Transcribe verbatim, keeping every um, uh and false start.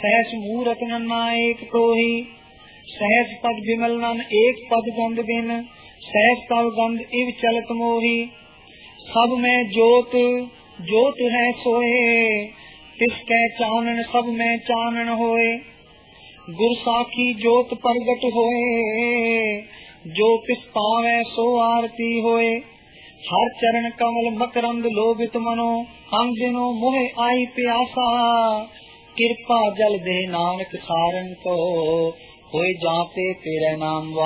सहस मूरत नन्ना एक तोही, सहस पद विमल नन एक पद गंध बिन, सहस तव गंध इव चलत मोही। सब में जोत जोत है सोए, तिसकै चानन सब में चानन होए। गुर साखी जोत प्रगट होए, जो तिस पावै सो आरती होए। हर चरण कमल मकरंद लोभित मनो, हम दिनो मोहे आई प्यासा। कृपा जल दे नानक सारन को, होए जाते तेरे नाम